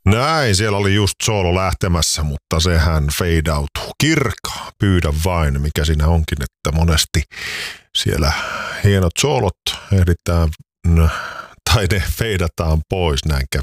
Näin, siellä oli just soolo lähtemässä, mutta sehän feidautuu. Kirkka, pyydä vain, mikä siinä onkin, että monesti siellä hienot soolot ehditään, tai ne feidataan pois, näin kävi